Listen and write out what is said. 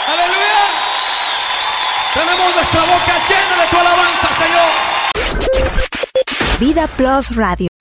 Aleluya. Tenemos nuestra boca llena de tu alabanza, Señor. Vida Plus Radio.